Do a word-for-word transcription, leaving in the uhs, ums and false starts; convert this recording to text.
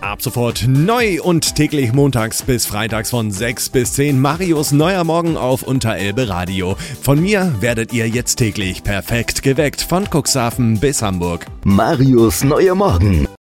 Ab sofort neu und täglich montags bis freitags von sechs bis zehn Marius neuer Morgen auf Unterelbe Radio. Von mir werdet ihr jetzt täglich perfekt geweckt von Cuxhaven bis Hamburg. Marius neuer Morgen.